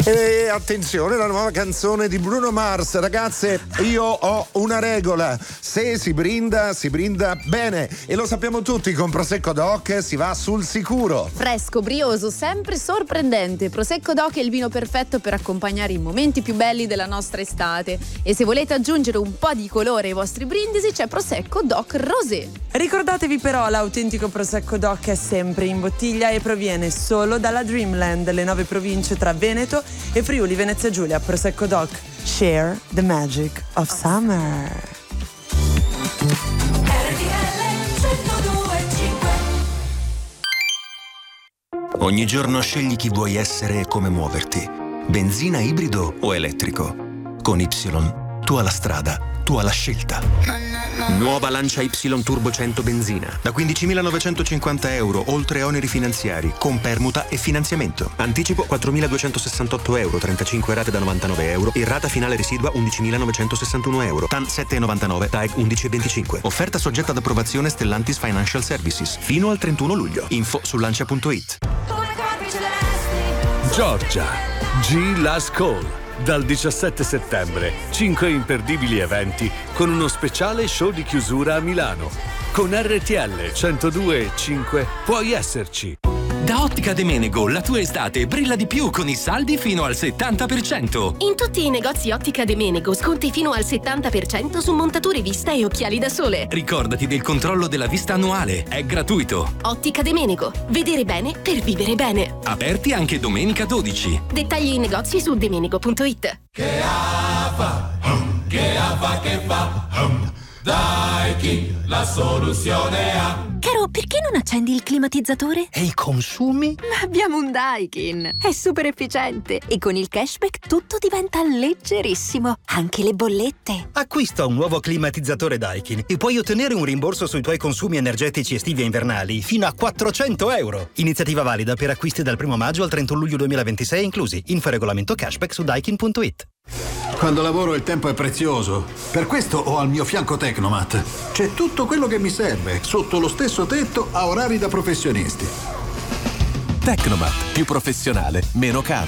E attenzione, la nuova canzone di Bruno Mars. Ragazze, io ho una regola: se si brinda bene, e lo sappiamo tutti, con Prosecco Doc si va sul sicuro. Fresco, brioso, sempre sorprendente. Prosecco Doc è il vino perfetto per accompagnare i momenti più belli della nostra estate. E se volete aggiungere un po' di colore ai vostri brindisi, c'è Prosecco Doc Rosé. Ricordatevi però, l'autentico Prosecco Doc è sempre in bottiglia e proviene solo dalla Dreamland, le 9 province tra Veneto e Friuli Venezia Giulia. Prosecco Doc, share the magic of summer. Ogni giorno scegli chi vuoi essere e come muoverti. Benzina, ibrido o elettrico. Con Y, tu hai la strada, tu hai la scelta. Nuova Lancia Y Turbo 100 benzina. Da 15.950 euro, oltre oneri finanziari, con permuta e finanziamento. Anticipo 4.268 euro, 35 rate da 99 euro e rata finale residua 11.961 euro. TAN 7,99, TAEG 11,25. Offerta soggetta ad approvazione Stellantis Financial Services. Fino al 31 luglio. Info su lancia.it. Giorgia, G Last Call. Dal 17 settembre, 5 imperdibili eventi con uno speciale show di chiusura a Milano. Con RTL 102.5 puoi esserci. Da Ottica De Menego la tua estate brilla di più con i saldi fino al 70%. In tutti i negozi Ottica De Menego sconti fino al 70% su montature vista e occhiali da sole. Ricordati del controllo della vista annuale, è gratuito. Ottica De Menego, vedere bene per vivere bene. Aperti anche domenica 12. Dettagli in negozi su demenego.it. Che fa? Daikin, la soluzione ha. Caro, perché non accendi il climatizzatore? E i consumi? Ma abbiamo un Daikin. È super efficiente e con il cashback tutto diventa leggerissimo, anche le bollette. Acquista un nuovo climatizzatore Daikin e puoi ottenere un rimborso sui tuoi consumi energetici estivi e invernali fino a 400 euro. Iniziativa valida per acquisti dal 1 maggio al 31 luglio 2026 inclusi. Info regolamento cashback su daikin.it. Quando lavoro il tempo è prezioso. Per questo ho al mio fianco Tecnomat. C'è tutto quello che mi serve, sotto lo stesso tetto, a orari da professionisti. Tecnomat, più professionale, meno caro.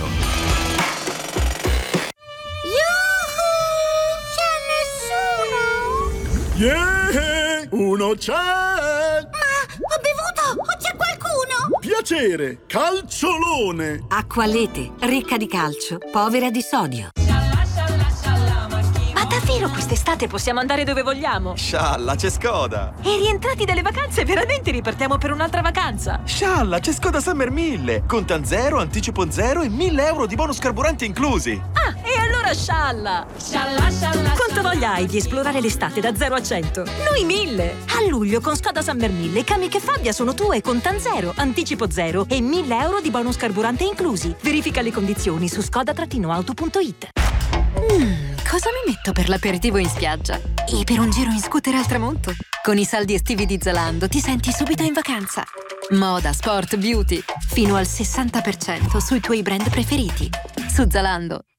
Yuhu! C'è nessuno! Yeah! Uno c'è! Ma ho bevuto! O c'è qualcuno? Piacere! Calciolone! Acqualete, ricca di calcio, povera di sodio. Ma davvero quest'estate possiamo andare dove vogliamo? Scialla, c'è Skoda! E rientrati dalle vacanze veramente ripartiamo per un'altra vacanza! Scialla, c'è Skoda Summer 1000! Contan 0, anticipo 0 e 1.000 euro di bonus carburante inclusi! Ah, e allora scialla! Scialla, scialla! Quanto voglia hai di esplorare l'estate da 0 a 100? Noi 1000! A luglio con Skoda Summer 1000 i cami che Fabbia sono tue con TAN 0, anticipo 0 e 1.000 euro di bonus carburante inclusi. Verifica le condizioni su skoda-auto.it. Cosa mi metto per l'aperitivo in spiaggia? E per un giro in scooter al tramonto? Con i saldi estivi di Zalando ti senti subito in vacanza. Moda, sport, beauty, fino al 60% sui tuoi brand preferiti. Su Zalando